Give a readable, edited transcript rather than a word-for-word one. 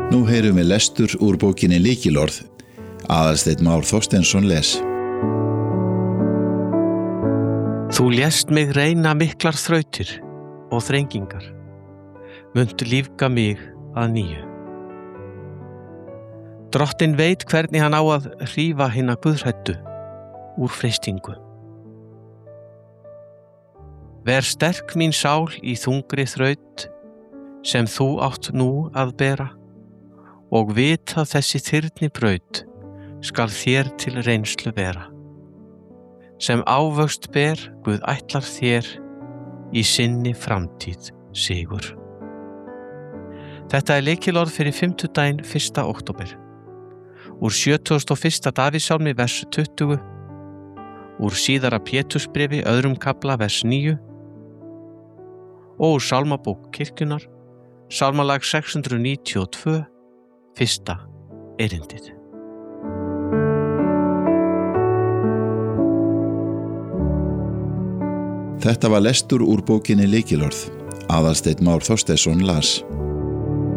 Nú heyrum við lestur úr bókinni Lykilorð. Aðalsteinn Már Þorsteinsson les. Þú lést mig reyna miklar þrautir og þrengingar. Muntu lífga mig að nýju. Drottinn veit hvernig hann á að hrífa hina guðhræddu úr freistingu. Ver sterk mín sál í þungri þraut sem þú átt nú að bera og vit að þessi þyrni braut skal þér til reynslu vera. Sem ávöxt ber Guð ætlar þér í sinni framtíð sigur. Þetta lykilorð fyrir fimmtudaginn 1. október. Úr 71. Davíðssálmi vers 20, úr síðara Pétursbréfi 2. kafla vers 9 og úr Sálmabók kirkjunnar, Sálmalag 692, 1. erindið. Þetta var lestur úr bókinni Lykilorð. Aðalsteinn Már Þorsteinsson las.